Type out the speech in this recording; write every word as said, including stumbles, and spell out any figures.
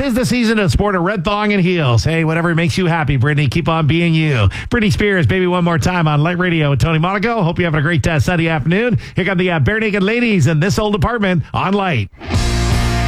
Tis the season to sport a red thong and heels. Hey, whatever makes you happy, Brittany, keep on being you. Britney Spears, Baby One More Time on Light Radio with Tony Monaco. Hope you're having a great uh, Sunday afternoon. Here come the uh, Bare Naked Ladies in This Old Apartment on Light.